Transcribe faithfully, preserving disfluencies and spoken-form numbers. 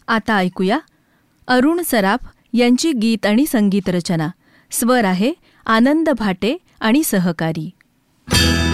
आता ऐकूया अरुण सराफ यांची गीत आणि संगीत रचना. स्वर आहे आनंद भाटे आणि सहकारी.